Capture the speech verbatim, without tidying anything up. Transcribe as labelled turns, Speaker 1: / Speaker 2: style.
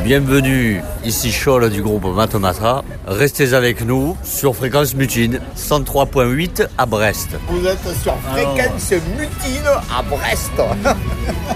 Speaker 1: Bienvenue, ici Scholl du groupe Matomatra. Restez avec nous sur Fréquence Mutine, cent trois virgule huit à Brest.
Speaker 2: Vous êtes sur Fréquence Mutine à Brest.